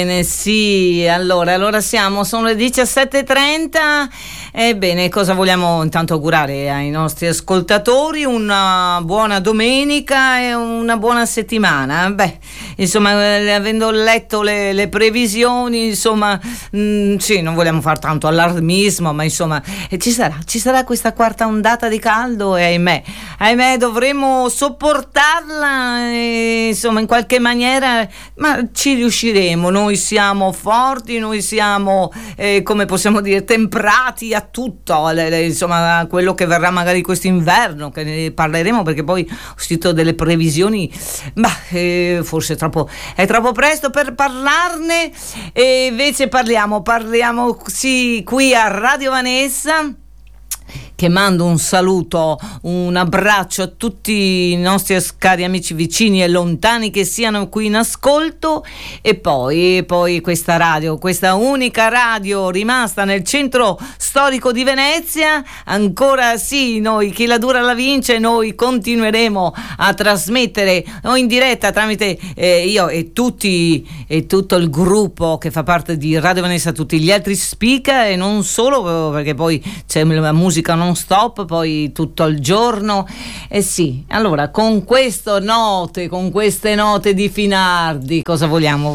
Bene, sì, allora sono le 17:30. Ebbene, cosa vogliamo intanto augurare ai nostri ascoltatori? Una buona domenica e una buona settimana. Beh, insomma, avendo letto le previsioni, insomma, sì, non vogliamo fare tanto allarmismo, ma insomma, ci sarà questa quarta ondata di caldo e ahimè dovremo sopportarla, e, insomma, in qualche maniera, ma ci riusciremo. Noi siamo forti, noi siamo, come possiamo dire, temprati a tutto, insomma, a quello che verrà magari quest'inverno, che ne parleremo, perché poi ho scritto delle previsioni, ma forse è troppo presto per parlarne, e invece parliamo sì, qui a Radio Vanessa, che mando un saluto, un abbraccio a tutti i nostri cari amici vicini e lontani che siano qui in ascolto, e poi questa radio, questa unica radio rimasta nel centro storico di Venezia, ancora sì, noi chi la dura la vince, noi continueremo a trasmettere o in diretta tramite io e tutto il gruppo che fa parte di Radio Vanessa, tutti gli altri speaker, e non solo, perché poi c'è la musica non stop poi tutto il giorno. Sì, allora con queste note di Finardi, cosa vogliamo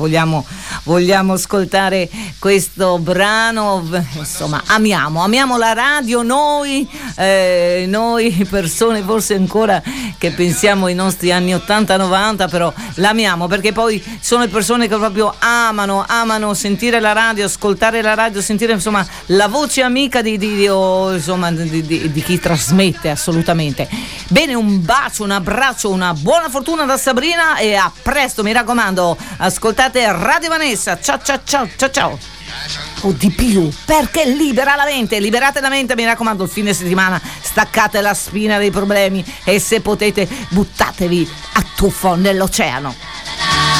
ascoltare questo brano. Insomma, amiamo la radio, noi persone forse ancora che pensiamo ai nostri anni 80-90, però l'amiamo, perché poi sono le persone che proprio amano sentire la radio, ascoltare la radio, sentire insomma la voce amica di chi trasmette, assolutamente. Bene, un bacio, un abbraccio, una buona fortuna da Sabrina, e a presto, mi raccomando, ascoltate Radio Vanessa. Ciao. O di più, perché liberate la mente, mi raccomando. Il fine settimana staccate la spina dei problemi e, se potete, buttatevi a tuffo nell'oceano.